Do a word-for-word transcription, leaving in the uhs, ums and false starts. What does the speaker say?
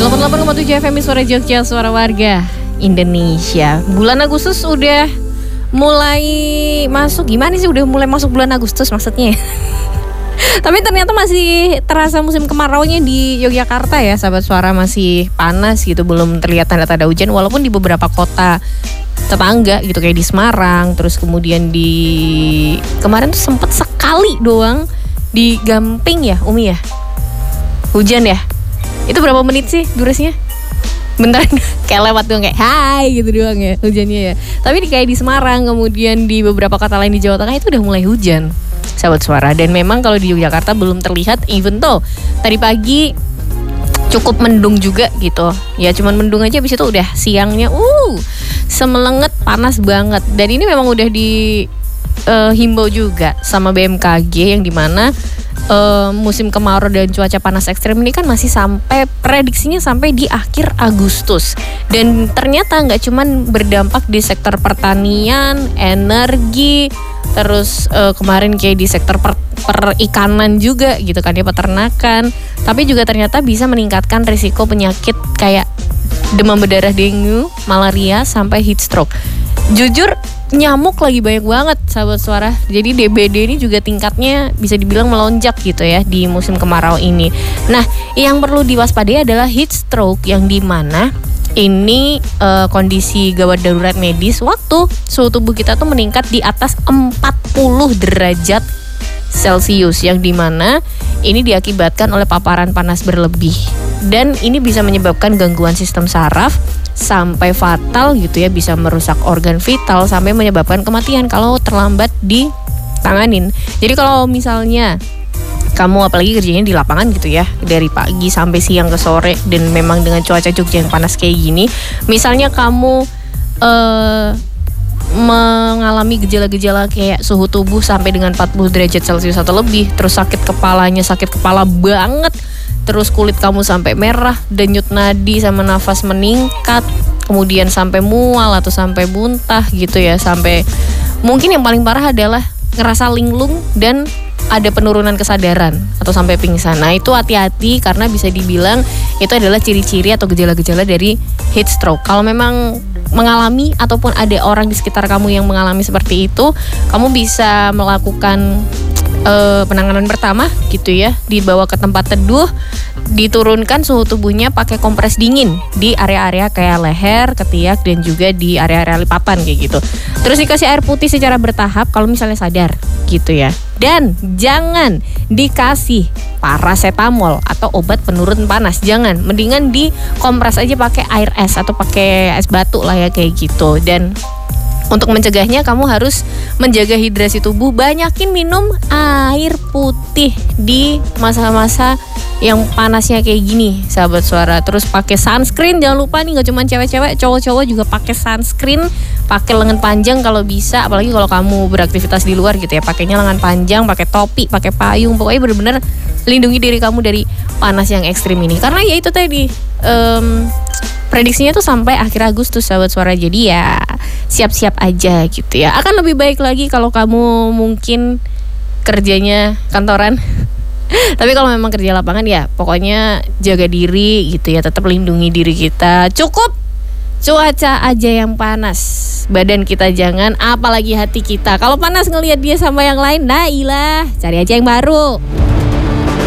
delapan puluh delapan koma tujuh F M Suara Jogja, Suara Warga Indonesia. Bulan Agustus udah mulai masuk. Gimana sih udah mulai masuk bulan Agustus maksudnya? Tapi ternyata masih terasa musim kemaraunya di Yogyakarta ya, sahabat suara. Masih panas gitu, belum terlihat tanda-tanda hujan. Walaupun di beberapa kota tetangga gitu, kayak di Semarang, terus kemudian di kemarin tuh sempet sekali doang di Gamping ya, Umi ya, hujan ya. Itu berapa menit sih durasinya? Bentar, kayak lewat doang, kayak hai gitu doang ya hujannya ya. Tapi di, kayak di Semarang, kemudian di beberapa kota lain di Jawa Tengah itu udah mulai hujan, sahabat suara. Dan memang kalau di Yogyakarta belum terlihat, even though tadi pagi cukup mendung juga gitu. Ya cuman mendung aja, habis itu udah siangnya uh semelenget panas banget. Dan ini memang udah di uh, himbau juga sama B M K G, yang dimana Uh, musim kemarau dan cuaca panas ekstrim ini kan masih sampai, prediksinya sampai di akhir Agustus. Dan ternyata nggak cuman berdampak di sektor pertanian, energi, terus uh, kemarin kayak di sektor per, perikanan juga gitu kan ya, peternakan. Tapi juga ternyata bisa meningkatkan risiko penyakit kayak demam berdarah, dengue, malaria, sampai heat stroke. Jujur nyamuk lagi banyak banget, sahabat suara. Jadi D B D ini juga tingkatnya bisa dibilang melonjak gitu ya di musim kemarau ini. Nah, yang perlu diwaspadai adalah heat stroke, yang dimana ini uh, kondisi gawat darurat medis waktu suhu tubuh kita tuh meningkat di atas empat puluh derajat Celcius, yang dimana ini diakibatkan oleh paparan panas berlebih. Dan ini bisa menyebabkan gangguan sistem saraf sampai fatal gitu ya, bisa merusak organ vital sampai menyebabkan kematian kalau terlambat ditanganin. Jadi kalau misalnya kamu apalagi kerjanya di lapangan gitu ya, dari pagi sampai siang ke sore, dan memang dengan cuaca Jogja yang panas kayak gini, misalnya kamu uh, mengalami gejala-gejala kayak suhu tubuh sampai dengan empat puluh derajat Celcius atau lebih, terus sakit kepalanya, sakit kepala banget, terus kulit kamu sampai merah, denyut nadi sama nafas meningkat, kemudian sampai mual atau sampai muntah gitu ya, sampai mungkin yang paling parah adalah ngerasa linglung dan ada penurunan kesadaran atau sampai pingsan. Nah itu hati-hati, karena bisa dibilang itu adalah ciri-ciri atau gejala-gejala dari heat stroke. Kalau memang mengalami ataupun ada orang di sekitar kamu yang mengalami seperti itu, kamu bisa melakukan Uh, penanganan pertama gitu ya, dibawa ke tempat teduh, diturunkan suhu tubuhnya pakai kompres dingin di area-area kayak leher, ketiak, dan juga di area-area lipatan kayak gitu. Terus dikasih air putih secara bertahap kalau misalnya sadar gitu ya. Dan jangan dikasih paracetamol atau obat penurun panas, jangan. Mendingan dikompres aja pakai air es atau pakai es batu lah ya kayak gitu. Dan untuk mencegahnya kamu harus menjaga hidrasi tubuh, banyakin minum air putih di masa-masa yang panasnya kayak gini, sahabat suara. Terus pakai sunscreen, jangan lupa nih, gak cuma cewek-cewek, cowok-cowok juga pakai sunscreen, pakai lengan panjang kalau bisa, apalagi kalau kamu beraktivitas di luar gitu ya, pakainya lengan panjang, pakai topi, pakai payung, pokoknya bener-bener lindungi diri kamu dari panas yang ekstrim ini. Karena ya itu tadi, um, prediksinya tuh sampai akhir Agustus, sahabat suara. Jadi ya siap-siap aja gitu ya. Akan lebih baik lagi kalau kamu mungkin kerjanya kantoran. Tapi kalau memang kerja lapangan ya pokoknya jaga diri gitu ya, tetap lindungi diri kita. Cukup cuaca aja yang panas, badan kita jangan, apalagi hati kita. Kalau panas ngelihat dia sama yang lain, nah ilah, cari aja yang baru.